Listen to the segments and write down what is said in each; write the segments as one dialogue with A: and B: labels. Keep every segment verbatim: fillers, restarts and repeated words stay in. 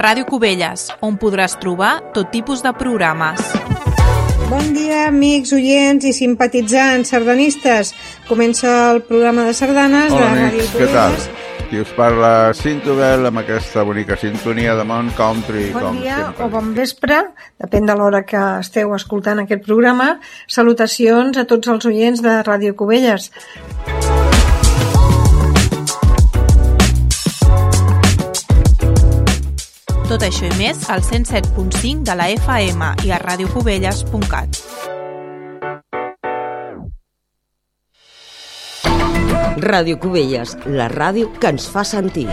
A: Ràdio Cubelles, on podràs trobar tot tipus de programes.
B: Bon dia, amics, oients i simpatitzants sardanistes. Comença el programa de sardanes
C: Hola,
B: de
C: amics,
B: Ràdio
C: què tal?
B: Cubelles.
C: Qui us parla, Cintobel, amb aquesta bonica sintonia de Mont Country,
B: Bon
C: com
B: dia
C: sempre.
B: o bon vespre, depèn de l'hora que esteu escoltant aquest programa. Salutacions a tots els oients de Ràdio Cubelles.
A: Tot això i més al cent set punt cinc de la F M i a radiocubelles punt cat.
D: Ràdio Cubelles, la ràdio que ens fa sentir.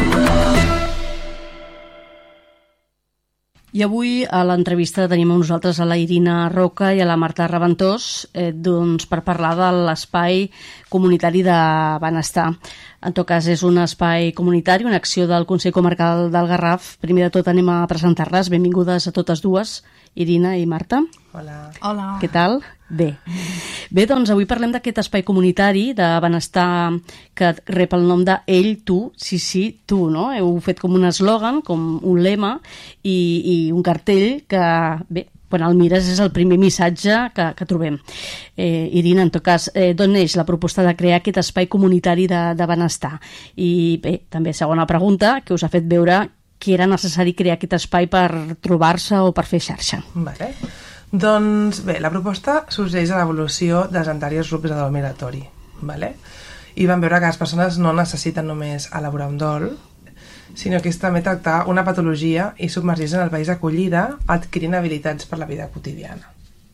E: I avui a l'entrevista tenim amb nosaltres a la Irina Roca i a la Marta Reventós eh, doncs, per parlar de l'espai comunitari de benestar. En tot cas, és un espai comunitari, una acció del Consell Comarcal del Garraf. Primer de tot anem a presentar-les. Benvingudes a totes dues, Irina i Marta.
F: Hola.
G: Hola.
E: Què tal? Bé. Bé, doncs avui parlem d'aquest espai comunitari de benestar que rep el nom de Ell, Tu, Sí, Sí, Tu, no? Heu fet com un eslògan, com un lema i, i un cartell que, bé, quan el mires és el primer missatge que, que trobem. Eh, Irina, en tot cas, eh, d'on neix la proposta de crear aquest espai comunitari de, de benestar? I bé, també segona pregunta, que us ha fet veure que era necessari crear aquest espai per trobar-se o per fer xarxa.
F: Vale. Doncs bé, la proposta sorgeix a l'evolució dels anteriors grups de dol migratori. Vale? I vam veure que les persones no necessiten només elaborar un dol, sinó que és també tractar una patologia i submergir-se en el país d'acollida adquirint habilitats per la vida quotidiana.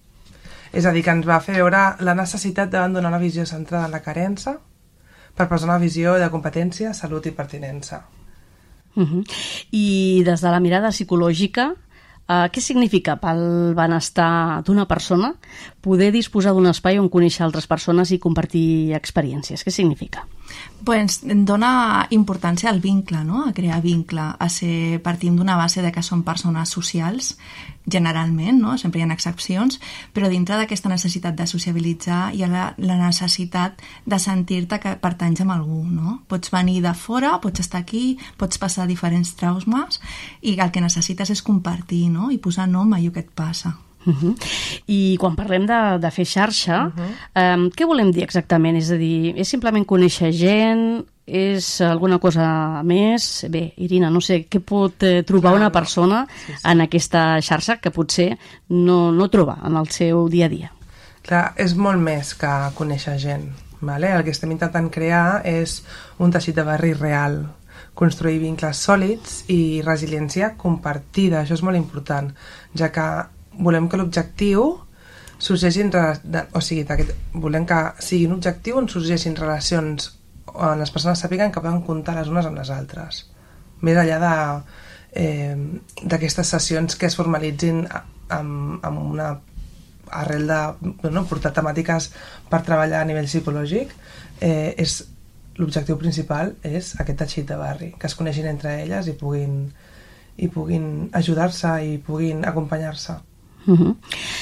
F: És a dir, que ens va fer veure la necessitat d'abandonar una visió centrada en la carença per passar una visió de competència, salut i pertinença.
E: Uh-huh. I des de la mirada psicològica, uh, què significa pel benestar d'una persona poder disposar d'un espai on conèixer altres persones i compartir experiències? Què significa?
G: Pues dona importància al vincle, no? A crear vincle, a ser, partim d'una base de que són persones socials, generalment, no? Sempre hi ha excepcions, però dintre d'aquesta necessitat de sociabilitzar hi ha la, la necessitat de sentir-te que pertanys amb algú, no? Pots venir de fora, pots estar aquí, pots passar diferents traumes i el que necessites és compartir, no? I posar nom a allò que et passa.
E: Uh-huh. I quan parlem de, de fer xarxa, uh-huh. um, què volem dir exactament? És a dir, és simplement conèixer gent? És alguna cosa més? Bé, Irina, no sé, què pot eh, trobar una persona sí, sí. en aquesta xarxa que potser no, no troba en el seu dia a dia?
F: Clar, és molt més que conèixer gent. Vale? El que estem intentant crear és un teixit de barri real, construir vincles sòlids i resiliència compartida. Això és molt important, ja que volem que l'objectiu sorgeixin, de, o sigui, volem que sigui un objectiu on sorgeixin relacions on les persones sàpiguen que poden comptar les unes amb les altres, més enllà de eh, d'aquestes sessions que es formalitzin amb, amb una arrel de bueno, portar temàtiques per treballar a nivell psicològic. eh, és l'objectiu principal és aquest teixit de barri, que es coneixin entre elles i puguin, i puguin ajudar-se i puguin acompanyar-se.
E: Uh-huh.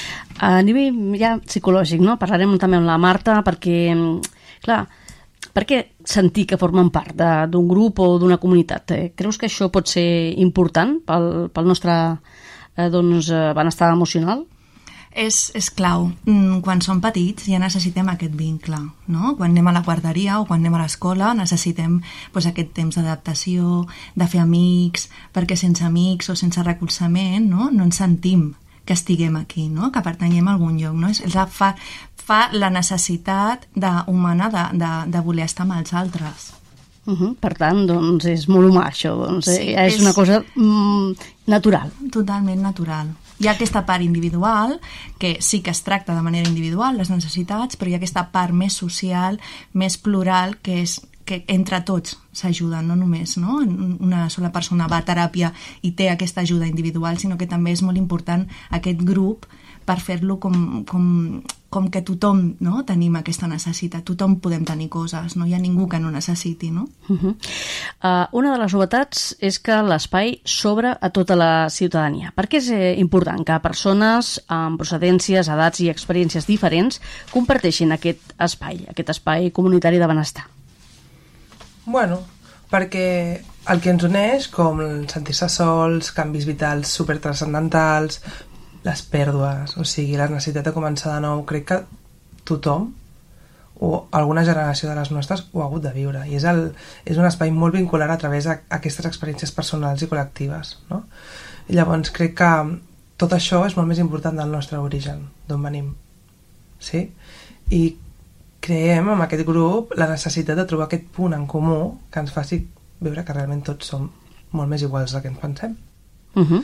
E: A nivell ja psicològic, no? Parlarem també amb la Marta perquè, clar, per què sentir que formen part d'un grup o d'una comunitat? Eh? Creus que això pot ser important pel, pel nostre eh, doncs, benestar emocional?
G: És, és clau. Quan som petits ja necessitem aquest vincle, no? Quan anem a la guarderia o quan anem a l'escola necessitem pues, aquest temps d'adaptació, de fer amics, perquè sense amics o sense recolzament no, no ens sentim que estiguem aquí, no? Que pertanyem a algun lloc. No? És, és la, fa, fa la necessitat de, humana de, de, de voler estar amb els altres.
E: Uh-huh. Per tant, doncs, és molt humà això. Doncs, sí, eh? és, és una cosa mm, natural.
G: Totalment natural. Hi ha aquesta part individual, que sí que es tracta de manera individual, les necessitats, però hi ha aquesta part més social, més plural, que és que entre tots s'ajuden, no només no? Una sola persona va a teràpia i té aquesta ajuda individual, sinó que també és molt important aquest grup per fer-lo com, com, com que tothom no? Tenim aquesta necessitat, tothom podem tenir coses, no hi ha ningú que no necessiti, no?
E: Uh-huh. uh, una de les novetats és que l'espai s'obre a tota la ciutadania. Per què és eh, important que persones amb procedències, edats i experiències diferents comparteixin aquest espai, aquest espai comunitari de benestar?
F: Bueno, perquè el que ens uneix, com sentir-se sols, canvis vitals supertranscendentals, les pèrdues, o sigui, la necessitat de començar de nou, crec que tothom o alguna generació de les nostres ho ha hagut de viure, i és, el, és un espai molt vincular a través d'aquestes experiències personals i col·lectives, no? I llavors crec que tot això és molt més important del nostre origen, d'on venim, sí? I creiem en aquest grup la necessitat de trobar aquest punt en comú que ens faci veure que realment tots som molt més iguals del que ens pensem.
E: Uh-huh.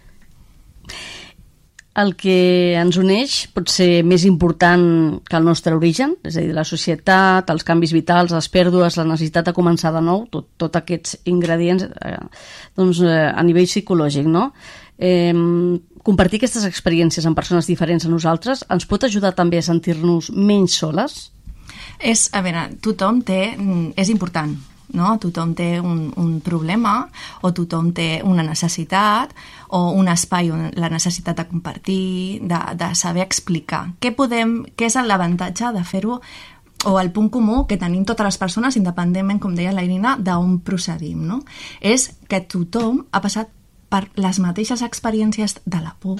E: El que ens uneix pot ser més important que el nostre origen, és a dir, la societat, els canvis vitals, les pèrdues, la necessitat de començar de nou, tot, tot aquests ingredients eh, doncs, eh, a nivell psicològic, no? Eh, compartir aquestes experiències amb persones diferents a nosaltres ens pot ajudar també a sentir-nos menys soles?
G: És, a veure, tothom té... és important, no? Tothom té un, un problema o tothom té una necessitat o un espai on la necessitat de compartir, de, de saber explicar. Què podem, què és l'avantatge de fer-ho o el punt comú que tenim totes les persones, independentment, com deia la Irina, d'on procedim, no? És que tothom ha passat per les mateixes experiències de la por,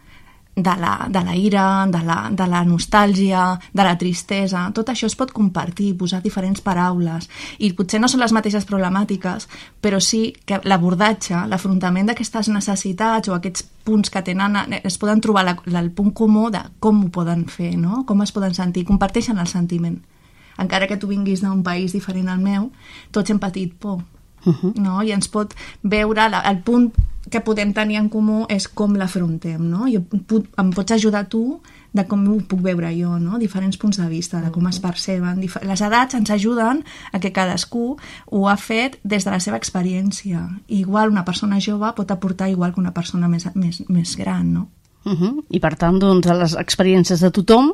G: de la, de la ira, de la, de la nostàlgia, de la tristesa. Tot això es pot compartir, posar diferents paraules, i potser no són les mateixes problemàtiques, però sí que l'abordatge, l'afrontament d'aquestes necessitats o aquests punts que tenen, es poden trobar la, la, el punt comú de com ho poden fer, no? Com es poden sentir, comparteixen el sentiment. Encara que tu vinguis d'un país diferent al meu, tots hem patit por. Uh-huh. No? I ens pot veure, la, el punt que podem tenir en comú és com l'afrontem, no? Jo puc, em pots ajudar tu de com ho puc veure jo, no? Diferents punts de vista, de com es perceben. Les edats ens ajuden a que cadascú ho ha fet des de la seva experiència. Igual una persona jove pot aportar igual que una persona més, més, més gran, no?
E: Uh-huh. I per tant, doncs, a les experiències de tothom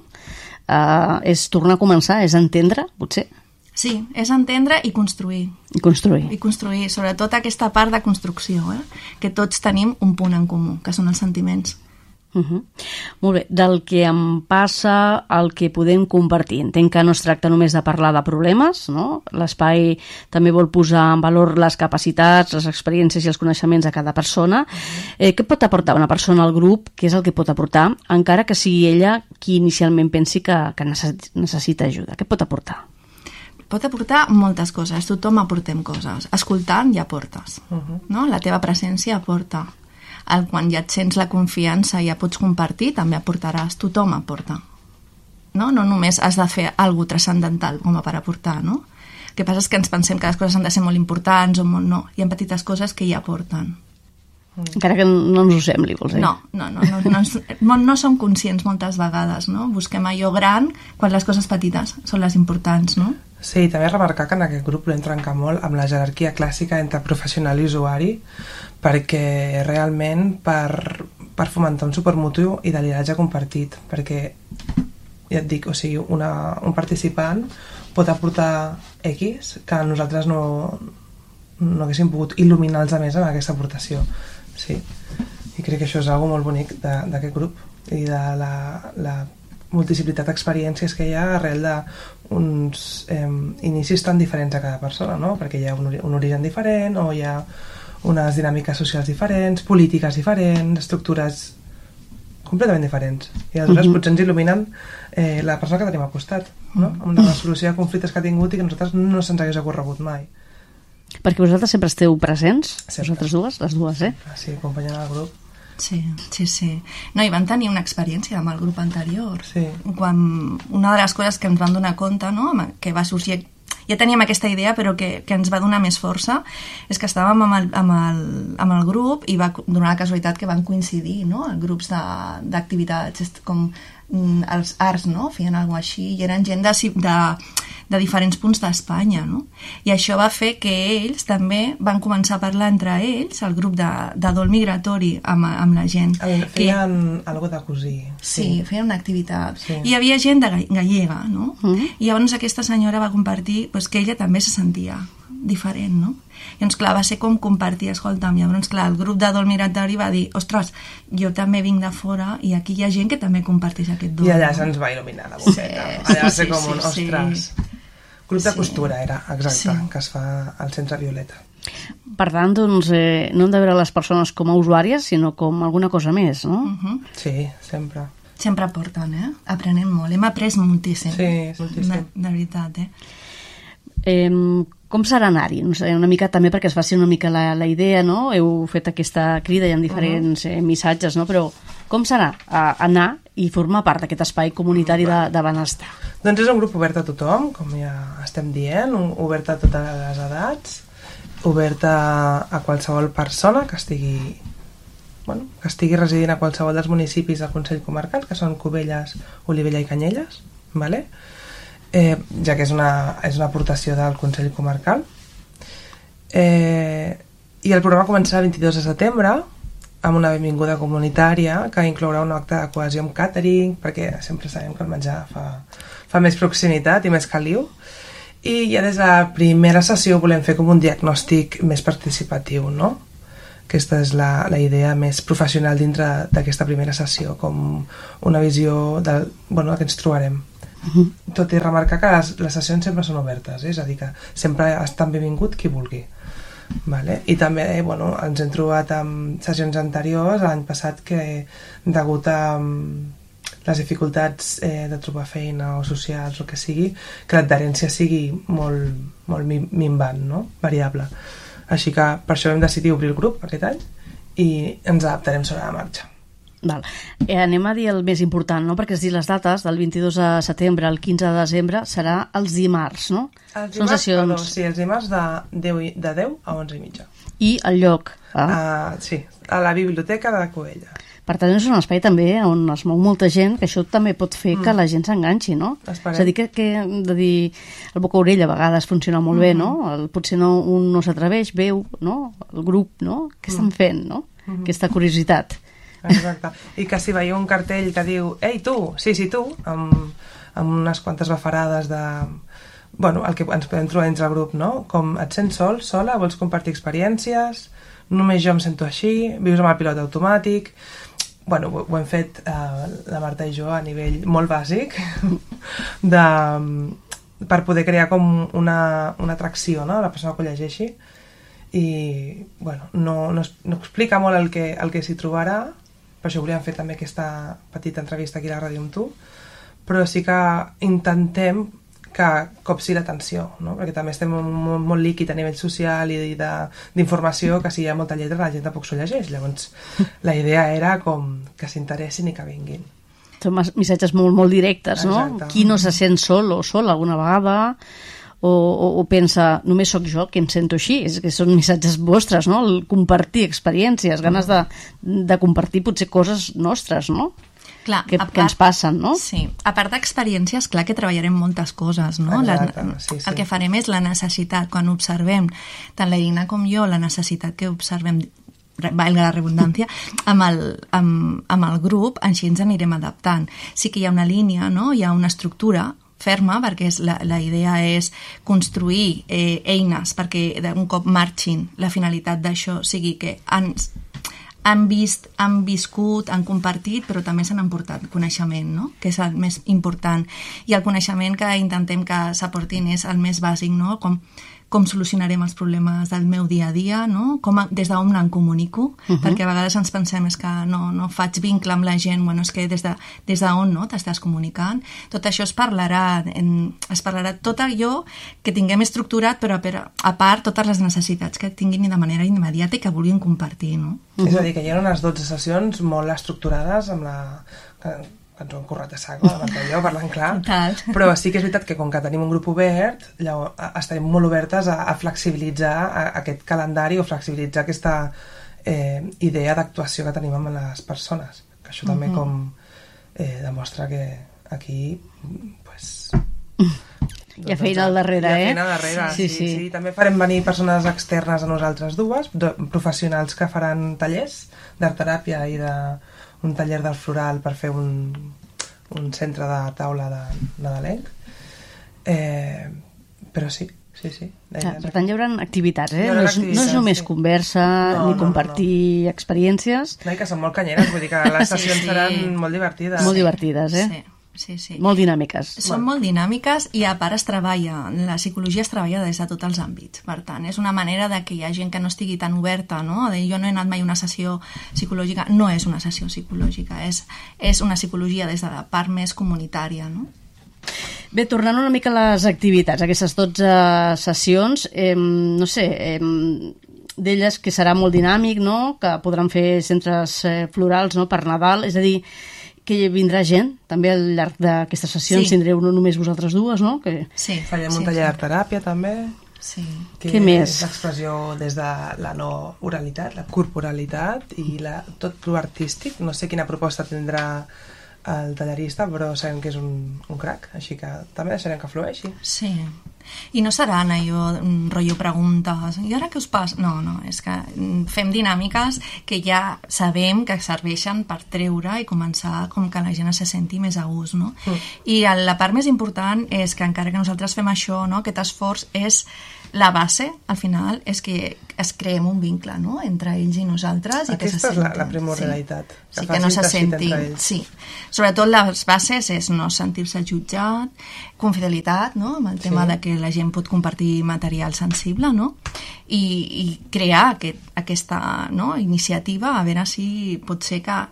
E: eh, és tornar a començar, és entendre, potser?
G: Sí, és entendre i construir.
E: I construir.
G: I construir, sobretot aquesta part de construcció, eh? Que tots tenim un punt en comú, que són els sentiments.
E: Uh-huh. Molt bé, del que em passa al que podem compartir. Entenc que no es tracta només de parlar de problemes, no? L'espai també vol posar en valor les capacitats, les experiències i els coneixements de cada persona. Eh, què pot aportar una persona al grup? Què és el que pot aportar? Encara que sigui ella qui inicialment pensi que, que necessita ajuda. Què pot aportar?
G: Pot aportar moltes coses, tothom aportem coses. Escoltant ja aportes, uh-huh. no? La teva presència aporta. El, quan ja et sents la confiança i ja pots compartir, també aportaràs, tothom aporta. No, no només has de fer alguna cosa transcendental com a per aportar, no? El que passa és que ens pensem que les coses han de ser molt importants o molt... No, hi ha petites coses que ja aporten.
E: Encara que no ens ho sembli, vols dir?
G: No, no, no, no, no, no, no som conscients moltes vegades, no? Busquem allò gran quan les coses petites són les importants, no?
F: Sí, també remarcar que en aquest grup volem trencar molt amb la jerarquia clàssica entre professional i usuari, perquè realment per, per fomentar un supermutu i de lideratge compartit, perquè ja et dic, o sigui, una, un participant pot aportar X que nosaltres no, no haguéssim pogut il·luminar els altres amb aquesta aportació. Sí, i crec que això és algo molt bonic d'aquest grup i de la, la multiplicitat d'experiències que hi ha arrel d'uns eh, inicis tan diferents a cada persona, no? Perquè hi ha un, un origen diferent o hi ha unes dinàmiques socials diferents, polítiques diferents, estructures completament diferents. I aleshores mm-hmm. potser ens il·luminen eh, la persona que tenim al costat, no? Amb la resolució de conflictes que ha tingut i que a nosaltres no se'ns hagués ocorregut mai.
E: Perquè vosaltres sempre esteu presents,
F: sempre.
E: Vosaltres dues, les dues, eh?
F: Sí, acompanyant el grup.
G: Sí, sí, sí. No, i van tenir una experiència amb el grup anterior.
F: Sí.
G: Quan una de les coses que ens van donar compte, no?, que va sorgir... Ja teníem aquesta idea, però que, que ens va donar més força, és que estàvem amb el, amb el, amb el grup i va donar la casualitat que van coincidir, no?, grups d'activitats com mm, els arts, no?, feien alguna cosa així, i eren gent de, de, de diferents punts d'Espanya, no? I això va fer que ells també van començar a parlar entre ells, el grup de, de dol migratori amb, amb la gent.
F: Feien que, algo de cosir.
G: Sí, sí, feien una activitat.
F: Sí.
G: I hi havia gent de gallega, no?
E: Mm.
G: I llavors aquesta senyora va compartir pues, que ella també se sentia diferent, no? I doncs clar, va ser com compartir, escolta'm, llavors clar, el grup de dol migratori va dir, ostres, jo també vinc de fora i aquí hi ha gent que també comparteix aquest dol.
F: I allà se'ns va il·luminar la boqueta. Sí, allà va ser com un,
G: sí,
F: ostres...
G: Sí.
F: Grup de
G: Sí.
F: costura era, exacte,
G: Sí.
F: que es fa al Centre Violeta.
E: Per tant, doncs, eh, no hem de veure les persones com a usuàries, sinó com alguna cosa més, no?
F: Uh-huh. Sí, sempre.
G: Sempre porten, eh? Aprenem molt. Hem après moltíssim.
F: Sí, moltíssim.
G: De, de veritat, eh?
E: Eh, com serà anar-hi? No sé, una mica també perquè es faci una mica la, la idea, no? Heu fet aquesta crida i en diferents eh, missatges, no? Però com serà a, anar i formar part d'aquest espai comunitari de, de benestar?
F: Doncs és un grup obert a tothom, com ja estem dient, obert a totes les edats, obert a, a qualsevol persona que estigui, bueno, que estigui residint a qualsevol dels municipis del Consell Comarcal, que són Cubelles, Olivella i Canyelles, ¿vale? eh, ja que és una, és una aportació del Consell Comarcal. Eh, I el programa començarà el vint-i-dos de setembre amb una benvinguda comunitària que inclourà un acte de cohesió amb catering, perquè sempre sabem que el menjar fa, fa més proximitat i més caliu. I ja des de la primera sessió volem fer com un diagnòstic més participatiu, no? Aquesta és la, la idea més professional dintre d'aquesta primera sessió, com una visió del, bueno, que ens trobarem. Uh-huh. Tot i remarcar que les, les sessions sempre són obertes, eh? És a dir, que sempre estan benvingut qui vulgui. Vale? I també eh, bueno, ens hem trobat amb sessions anteriors, l'any passat, que degut a les dificultats eh, de trobar feina o socials o que sigui, que l'adherència sigui molt, molt minvant, no? Variable. Així que per això vam decidir obrir el grup aquest any i ens adaptarem sobre la marxa.
E: Val. Eh, anem a dir el més important, no? Perquè has dit les dates, del vint-i-dos de setembre al quinze de desembre serà els dimarts, no?
F: Els dimarts, sessions... perdó, sí, els dimarts de deu, de deu a onze i mitja.
E: I el lloc? Ah.
F: Uh, sí, a la biblioteca de Cubella.
E: Per tant, és un espai també on es mou molta gent, que això també pot fer mm. que la gent s'enganxi, no?
F: Esperem.
E: És a dir, que, que de dir, el boca-orella a vegades funciona molt mm. bé, no? El, potser no, un no s'atreveix, veu, no? El grup, no? Què estan mm. fent, no? Mm. Aquesta curiositat.
F: Exacte. I que si veieu un cartell que diu «Ei, tu! Sí, sí, tu!» amb, amb unes quantes bafarades de... Bueno, el que ens podem trobar dins el grup, no? Com et sents sol, sola, vols compartir experiències, només jo em sento així, vius amb el pilot automàtic... Bueno, ho, ho hem fet eh, la Marta i jo a nivell molt bàsic de, per poder crear com una, una atracció, no? A la persona que ho llegeixi i bueno, no, no, no explica molt el que, el que s'hi trobarà, per això volíem fer també aquesta petita entrevista aquí a la ràdio amb tu, però sí que intentem que copsi l'atenció, no? Perquè també estem molt, molt líquid a nivell social i d'informació, que si hi ha molta lletra la gent tampoc s'ho llegeix, llavors la idea era com que s'interessin i que vinguin.
E: Són missatges molt, molt directes, no?
F: Exacte.
E: Qui no se sent sol o sol alguna vegada o, o, o pensa, només sóc jo que em sento així, és que són missatges vostres, no? El compartir experiències, ganes de, de compartir potser coses nostres, no?
G: Clar,
E: que,
G: part,
E: que ens passen, no?
G: Sí, a part d'experiències, clar que treballarem moltes coses, no?
F: Exacte,
G: la,
F: sí, sí.
G: El que farem és la necessitat, quan observem, tant la Irina com jo, la necessitat que observem, valga la redundància, amb el, amb, amb el grup, així ens anirem adaptant. Sí que hi ha una línia, no? Hi ha una estructura ferma, perquè és la, la idea és construir eh, eines perquè d'un cop marxin, la finalitat d'això sigui que ens han vist, han viscut, han compartit, però també s'han emportat coneixement, no? Que és el més important. I el coneixement que intentem que s'aportin és el més bàsic, no? Com, com solucionarem els problemes del meu dia a dia, no? Com, des d'on em comunico, uh-huh. perquè a vegades ens pensem és que no, no faig vincle amb la gent, bueno, és que des de, des d'on no, t'estàs comunicant. Tot això es parlarà, en, es parlarà tot allò que tinguem estructurat, però a, a part totes les necessitats que tinguin de manera immediata i que vulguin compartir, no?
F: Uh-huh. És a dir, que hi ha unes dotze sessions molt estructurades amb la... Que, que ens ho hem currat a saco, la Marta i jo, parlant clar.
G: Total.
F: Però sí que és veritat que com que tenim un grup obert, llavors estarem molt obertes a, a flexibilitzar a, a aquest calendari o flexibilitzar aquesta eh, idea d'actuació que tenim amb les persones. Que això també uh-huh. com eh, demostra que aquí pues,
E: hi ha feina al darrere, eh?
F: Hi ha feina al darrere,
E: sí,
F: sí,
E: sí.
F: sí. sí. També farem venir persones externes a nosaltres dues, professionals que faran tallers d'art-teràpia i de un taller del floral per fer un, un centre de taula de nadalenc. Eh, però sí, sí, sí.
E: Ja, per tant, hi haurà activitats, eh?
F: Haurà
E: no, és,
F: activitats,
E: no és només
F: sí.
E: conversa
F: no,
E: ni
F: no,
E: compartir
F: no, no.
E: experiències.
F: No, i que són molt canyeres, vull dir que les sessions
G: sí, sí.
F: seran molt divertides.
E: Molt divertides, eh?
G: Sí. sí, sí.
E: Molt dinàmiques.
G: Són molt dinàmiques i a part es treballa, la psicologia es treballa des de tots els àmbits. Per tant, és una manera de que hi ha gent que no estigui tan oberta, no? De jo no he anat mai a una sessió psicològica, no és una sessió psicològica, és, és una psicologia des de la part més comunitària, no?
E: Bé, tornant una mica a les activitats, aquestes dotze sessions, eh, no sé, eh, d'elles que serà molt dinàmic, no? Que podran fer centres eh, florals, no? Per Nadal, és a dir, que vindrà gent, també al llarg d'aquestes sessions,
G: Sí.
E: tindreu no només vosaltres dues, no? Que...
G: Sí,
F: Farem
G: sí,
F: un taller
G: sí.
F: de teràpia també,
G: Sí.
F: que
E: Què més?
F: és l'expressió des de la no oralitat, la corporalitat i la, tot lo artístic. No sé quina proposta tindrà el tallerista, però sabem que és un, un crac, així que també deixarem que flueixi.
G: Sí. I no seran allò, mm, rotllo preguntes, i ara què us passa? No, no, és que mm, fem dinàmiques que ja sabem que serveixen per treure i començar com que la gent se senti més a gust, no? Mm. I la part més important és que encara que nosaltres fem això, no, aquest esforç és la base, al final, és que es creem un vincle, no?, entre ells i nosaltres. I
F: Aquesta
G: que se
F: és la,
G: sentin.
F: la primordialitat.
G: Sí, sí, que no se
F: facin teixit
G: sentin.
F: entre ells.
G: Sí. Sobretot les bases és no sentir-se jutjat, confidencialitat, no?, amb el tema
F: Sí.
G: de que la gent pot compartir material sensible, no?, i, i crear aquest, aquesta, no?, iniciativa, a veure si pot ser que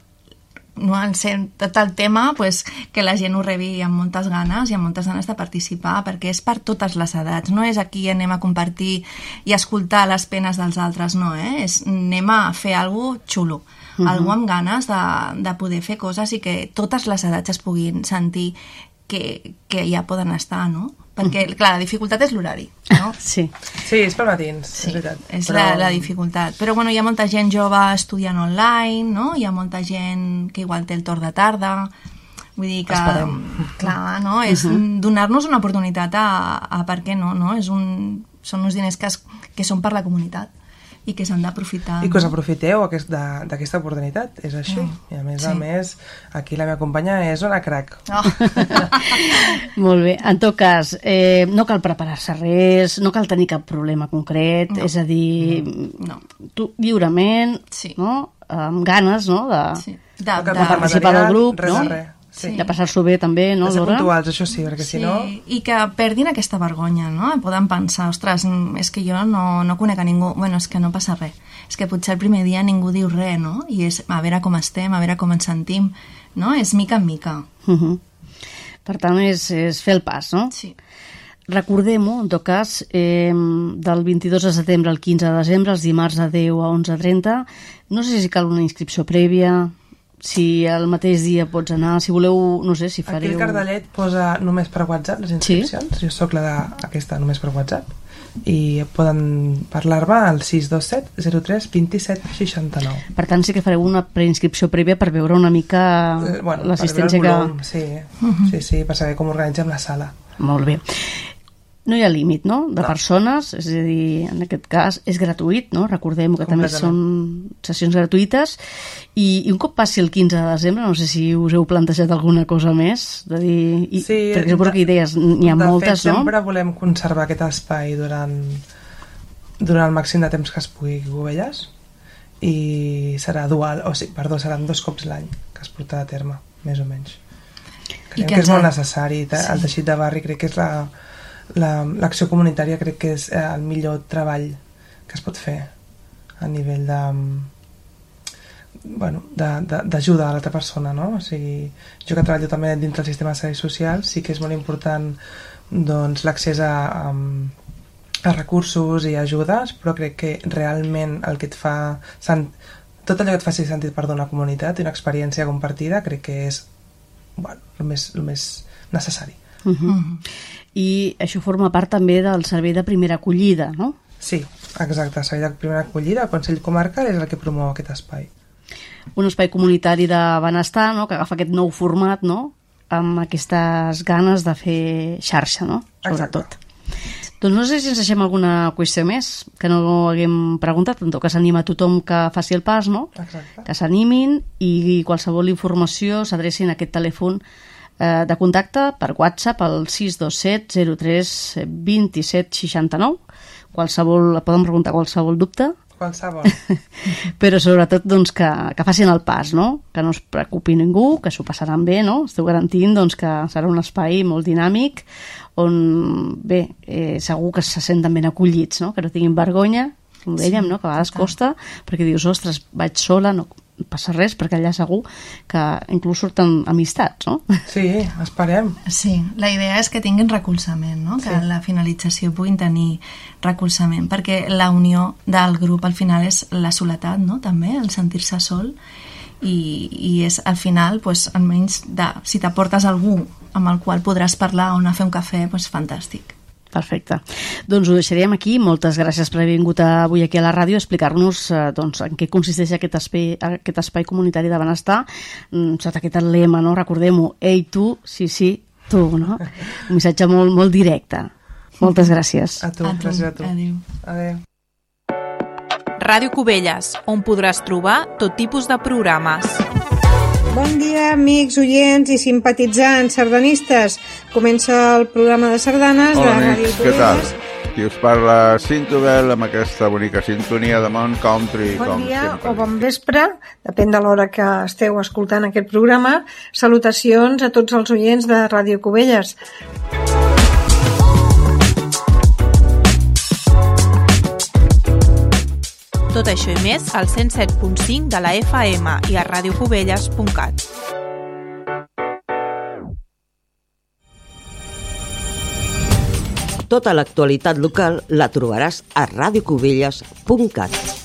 G: no en sent tot el tema, pues, que la gent ho rebi amb moltes ganes i amb moltes ganes de participar, perquè és per totes les edats, no és aquí anem a compartir i escoltar les penes dels altres, no, eh? És anem a fer alguna cosa xulo, uh -huh. alguna amb ganes de, de poder fer coses i que totes les edats es puguin sentir que, que ja poden estar, no? Perquè, uh -huh. clar, la dificultat és l'horari, no?
E: Sí.
F: Sí, és per matins,
G: Sí,
F: és veritat.
G: és la, la dificultat. Però bueno, hi ha molta gent jove estudiant online, no? Hi ha molta gent que igual té el torn de tarda. Vull dir que,
F: Esperem.
G: clar, no? És uh-huh. donar-nos una oportunitat a, a per què no, no? És un, són uns diners que, es, que són per la comunitat i que s'han d'aprofitar.
F: I que us aprofiteu aquest, de- d'aquesta oportunitat, és així.
G: Mm.
F: I a més
G: Sí.
F: a més, aquí la meva companya és una crac.
G: Oh.
E: Molt bé. En tot cas, eh, no cal preparar-se res, no cal tenir cap problema concret,
G: No.
E: és a dir,
G: No.
E: tu lliurement,
G: Sí.
E: no? Amb ganes, no? De,
G: Sí. De,
F: No cal
G: de,
F: comprar
E: participar del grup,
F: res
E: no?
F: de res. Sí.
E: de passar-s'ho bé també, no,
F: De ser
E: Laura?
F: puntuals, això sí, perquè si
G: sí,
F: no...
G: i que perdin aquesta vergonya, no? Poden pensar, ostres, mm, és que jo no, no conec a ningú. Bueno, és que no passa res. És que potser el primer dia ningú diu res, no? I és a veure com estem, a veure com ens sentim, no? És mica en mica.
E: Uh -huh. Per tant, és, és fer el pas, no?
G: Sí.
E: Recordem-ho, en tot cas, eh, del vint-i-dos de setembre al quinze de desembre, els dimarts de deu a onze trenta. No sé si cal una inscripció prèvia, si el mateix dia pots anar, si voleu, no sé, si fareu...
F: Aquí el cartellet posa només per WhatsApp les inscripcions. Sí? Jo sóc la d'aquesta només per WhatsApp. I poden parlar-me al sis dos set zero tres dos set sis nou.
E: Per tant, sí que fareu una preinscripció prèvia per veure una mica
F: Eh, bueno,
E: l'assistència
F: per veure el
E: que...
F: volum, sí. sí, sí, per saber com organitzem la sala.
E: Molt bé. No hi ha límit, no?, de
F: No.
E: persones, és a dir, en aquest cas és gratuït, no? Recordem que també són sessions gratuïtes i, i un cop passi el quinze de desembre, no sé si us heu plantejat alguna cosa més, de dir... I,
F: Sí,
E: perquè suposo que idees n'hi ha
F: de
E: moltes,
F: fet,
E: no?
F: sempre volem conservar aquest espai durant, durant el màxim de temps que es pugui Cubelles i serà dual, o sigui, perdó, seran dos cops l'any que es portarà a terme, més o menys. Creiem
G: que
F: que és
G: ens
F: molt
G: ha-
F: necessari, sí. El
G: Sí.
F: teixit de barri crec que és la la- l'acció comunitària, crec que és eh, el millor treball que es pot fer a nivell de bueno, de- de- d'ajuda a l'altra persona, no? O sigui, jo que treballo també dins del sistema de serveis socials, sí que és molt important doncs, l'accés a, a, a recursos i ajudes, però crec que realment el que et fa sent, tot allò que et faci sentit per una comunitat i una experiència compartida crec que és bueno, el, més, el més necessari.
E: Uh -huh. I això forma part també del servei de primera acollida, no?
F: Sí, exacte, el servei de primera acollida, el Consell Comarcal és el que promou aquest espai.
E: Un espai comunitari de benestar, no?, que agafa aquest nou format, no?, amb aquestes ganes de fer xarxa, no?, sobretot.
F: Exacte.
E: Doncs no sé si ens deixem alguna qüestió més que no haguem preguntat, en tot cas anima a tothom que faci el pas, no?,
F: Exacte.
E: que s'animin i qualsevol informació s'adrecin a aquest telèfon eh, de contacte per WhatsApp al sis dos set zero tres dos set sis nou. Qualsevol, poden preguntar qualsevol dubte
F: qualsevol.
E: Però sobretot doncs, que, que facin el pas, no? Que no es preocupi ningú, que s'ho passaran bé, no? Esteu garantint doncs, que serà un espai molt dinàmic on, bé, eh, segur que se senten ben acollits, no? Que no tinguin vergonya, com dèiem, no? Que a vegades costa, perquè dius, ostres, vaig sola, no passa res, perquè allà segur que inclús surten amistats, no?
F: Sí, esperem.
G: Sí, la idea és que tinguin recolzament, no? Que
F: Sí.
G: a la finalització puguin tenir recolzament, perquè la unió del grup al final és la soledat, no? També, el sentir-se sol, i, i és al final, pues, almenys de, si t'aportes algú amb el qual podràs parlar o anar a fer un cafè, pues, fantàstic.
E: Perfecte. Doncs ho deixaríem aquí. Moltes gràcies per haver vingut avui aquí a la ràdio a explicar-nos eh, doncs, en què consisteix aquest espai, aquest espai comunitari de benestar, mm, sota aquest lema, no? Recordem-ho, ei tu, sí, sí, tu, no? Un missatge molt, molt directe. Moltes gràcies.
F: A tu,
G: A tu.
F: gràcies a tu.
G: Adéu.
F: Adéu.
A: Ràdio Cubelles, on podràs trobar tot tipus de programes.
B: Bon dia, amics, oients i simpatitzants sardanistes. Comença el programa de sardanes
C: Hola,
B: de Ràdio
C: amics, què tal?
B: Cubelles.
C: Qui us parla, Cinto Bell, amb aquesta bonica sintonia de Mont Country.
B: Bon
C: com
B: dia
C: sempre.
B: o bon vespre, depèn de l'hora que esteu escoltant aquest programa. Salutacions a tots els oients de Ràdio Cubelles.
A: Tot això i més al cent set punt cinc de la F M i a radiocubelles punt cat.
D: Tota l'actualitat local la trobaràs a radiocubelles punt cat.